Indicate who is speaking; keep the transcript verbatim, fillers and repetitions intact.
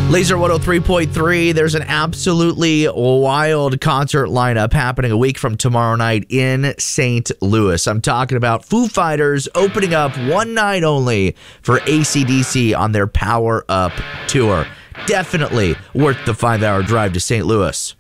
Speaker 1: Laser one oh three point three, there's an absolutely wild concert lineup happening a week from tomorrow night in Saint Louis. I'm talking about Foo Fighters opening up one night only for A C D C on their Power Up tour. Definitely worth the five-hour drive to Saint Louis.